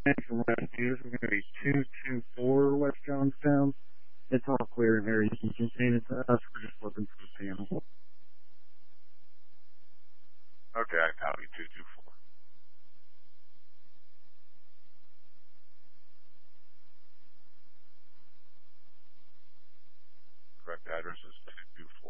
From West News, we're going to be 224 West Johnstown. It's all clear and very easy contained to us. We're just looking for the panel. Okay, I copy 224. Correct address is 224